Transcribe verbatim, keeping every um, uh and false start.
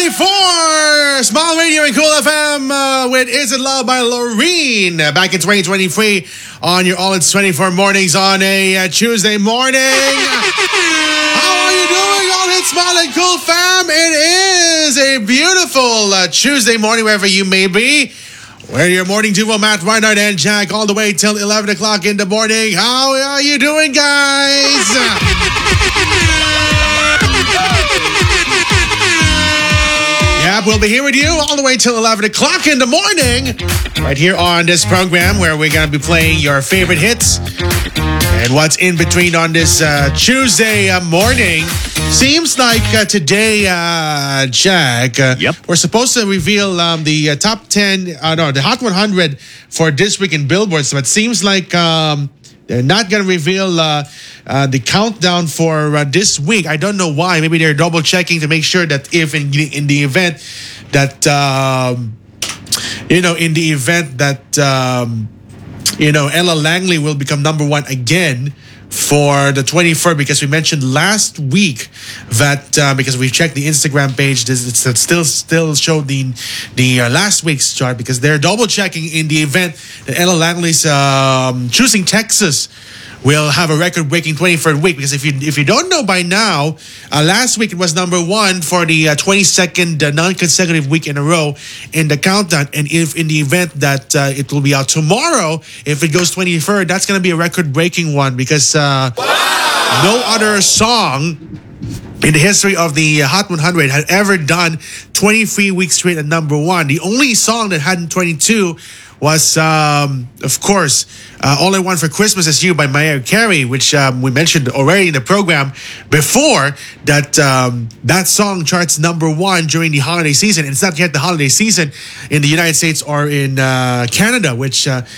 twenty-four! Small Radio and Cool F M uh, with Is It Love by Loreen. Uh, back in twenty twenty-three on your All It's twenty-four mornings on a uh, Tuesday morning. How are you doing, All Hits Small and Cool fam? It is a beautiful uh, Tuesday morning wherever you may be. We're your morning duo, Matt Reinhardt and Jack, all the way till eleven o'clock in the morning. How are you doing, guys? Yep, we'll be here with you all the way till eleven o'clock in the morning. Right here on this program where we're going to be playing your favorite hits. And what's in between on this uh, Tuesday uh, morning. Seems like uh, today, uh, Jack, uh, Yep. we're supposed to reveal um, the uh, top ten, uh, no, the Hot one hundred for this week in Billboard. So it seems like um, they're not going to reveal uh, uh, the countdown for uh, this week. I don't know why. Maybe they're double checking to make sure that if in, in the event that, um, you know, in the event that, um, you know, Ella Langley will become number one again for the twenty-first, because we mentioned last week that uh, because we checked the Instagram page, this it's, it still still showed the the uh, last week's chart, because they're double checking in the event that Ella Langley's um, Choosing Texas will have a record-breaking twenty-third week. Because if you if you don't know by now, uh, last week it was number one for the uh, twenty-second uh, non-consecutive week in a row in the countdown. And if in the event that uh, it will be out tomorrow, if it goes twenty-third, that's going to be a record-breaking one, because uh, wow. no other song in the history of the Hot one hundred had ever done twenty-three weeks straight at number one. The only song that hadn't twenty-two was, um, of course, uh, All I Want for Christmas Is You by Mariah Carey, which um, we mentioned already in the program before, that um, that song charts number one during the holiday season. And it's not yet the holiday season in the United States or in uh, Canada, which uh,